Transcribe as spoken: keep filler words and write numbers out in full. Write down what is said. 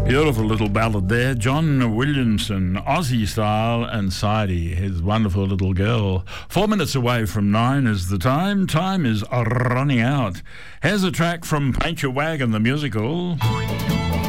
Beautiful little ballad there. John Williamson, Aussie style, and Sadie, his wonderful little girl. Four minutes away from nine is the time. Time is running out. Here's a track from Paint Your Wagon, the musical.